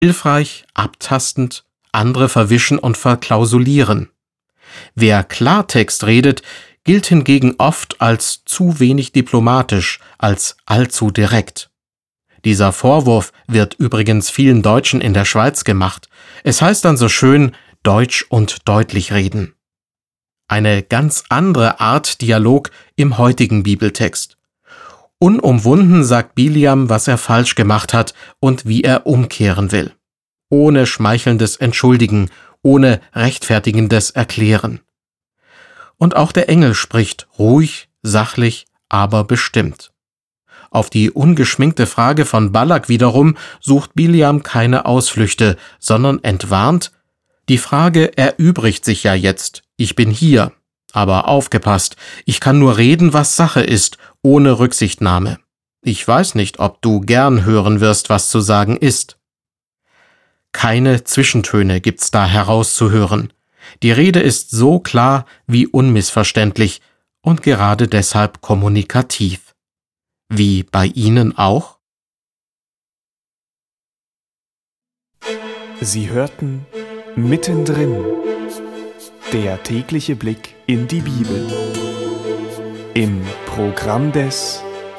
hilfreich, abtastend, andere verwischen und verklausulieren. Wer Klartext redet, gilt hingegen oft als zu wenig diplomatisch, als allzu direkt. Dieser Vorwurf wird übrigens vielen Deutschen in der Schweiz gemacht. Es heißt dann so schön, deutsch und deutlich reden. Eine ganz andere Art Dialog im heutigen Bibeltext. Unumwunden sagt Biliam, was er falsch gemacht hat und wie er umkehren will. Ohne schmeichelndes Entschuldigen, ohne rechtfertigendes Erklären. Und auch der Engel spricht ruhig, sachlich, aber bestimmt. Auf die ungeschminkte Frage von Balak wiederum sucht Biliam keine Ausflüchte, sondern entwarnt: Die Frage erübrigt sich ja jetzt, ich bin hier, aber aufgepasst, ich kann nur reden, was Sache ist, ohne Rücksichtnahme. Ich weiß nicht, ob du gern hören wirst, was zu sagen ist. Keine Zwischentöne gibt's da herauszuhören. Die Rede ist so klar wie unmissverständlich und gerade deshalb kommunikativ. Wie bei Ihnen auch? Sie hörten Mittendrin, der tägliche Blick in die Bibel. Im Programm des